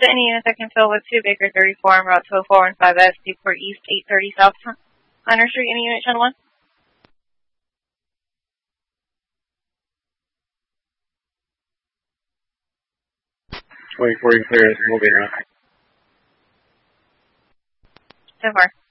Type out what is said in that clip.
to any units that can fill with 2 Baker 34 on Route 20415S, Newport East, 830 South Hunter Street, any unit, Channel 1? Waiting for you, clear. Moving around. 10-4.